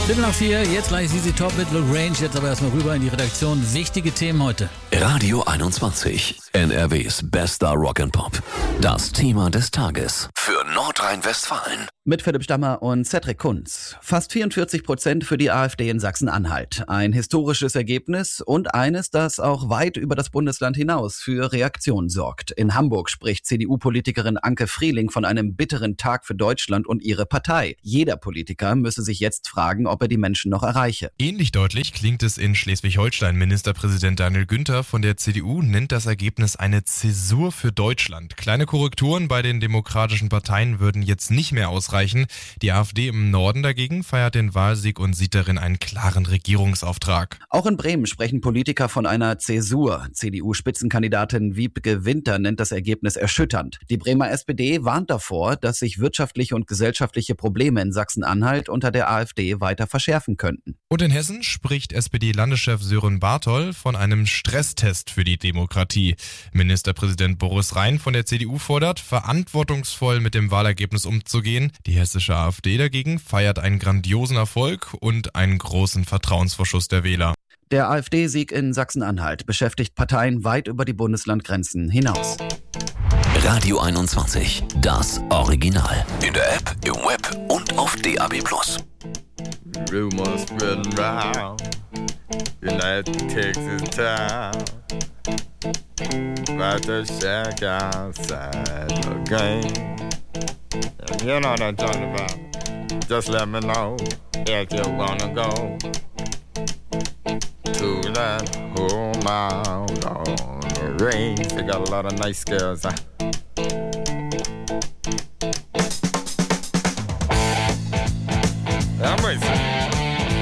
Viertel nach 4, jetzt gleich ZZ Top mit Luke Range. Jetzt aber erstmal rüber in die Redaktion. Wichtige Themen heute. Radio 21, NRWs bester Rock'n'Pop. Das Thema des Tages für Nordrhein-Westfalen. Mit Philipp Stammer und Cedric Kunz. Fast 44% für die AfD in Sachsen-Anhalt. Ein historisches Ergebnis und eines, das auch weit über das Bundesland hinaus für Reaktionen sorgt. In Hamburg spricht CDU-Politikerin Anke Frieling von einem bitteren Tag für Deutschland und ihre Partei. Jeder Politiker müsse sich jetzt fragen, ob er die Menschen noch erreiche. Ähnlich deutlich klingt es in Schleswig-Holstein. Ministerpräsident Daniel Günther von der CDU nennt das Ergebnis eine Zäsur für Deutschland. Kleine Korrekturen bei den demokratischen Parteien würden jetzt nicht mehr ausreichen. Die AfD im Norden dagegen feiert den Wahlsieg und sieht darin einen klaren Regierungsauftrag. Auch in Bremen sprechen Politiker von einer Zäsur. CDU-Spitzenkandidatin Wiebke Winter nennt das Ergebnis erschütternd. Die Bremer SPD warnt davor, dass sich wirtschaftliche und gesellschaftliche Probleme in Sachsen-Anhalt unter der AfD weiter verschärfen könnten. Und in Hessen spricht SPD-Landeschef Sören Bartol von einem Stresstest für die Demokratie. Ministerpräsident Boris Rhein von der CDU fordert, verantwortungsvoll mit dem Wahlergebnis umzugehen. Die hessische AfD dagegen feiert einen grandiosen Erfolg und einen großen Vertrauensvorschuss der Wähler. Der AfD-Sieg in Sachsen-Anhalt beschäftigt Parteien weit über die Bundeslandgrenzen hinaus. Radio 21, das Original. In der App, im Web und auf DAB+. Rumors spreading round United Texas town about the shack outside the game. And you know what I'm talking about. Just let me know if you wanna go to that home out on the range. They got a lot of nice girls.